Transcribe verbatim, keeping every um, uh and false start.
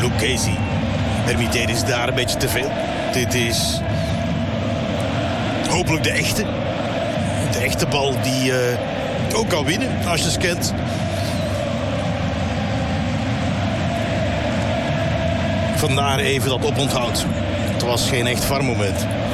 Luke Casey. Hermité is daar een beetje te veel. Dit is hopelijk de echte. De echte bal die uh, ook kan winnen als je scant. Vandaar even dat oponthoud. Het was geen echt V A R-moment.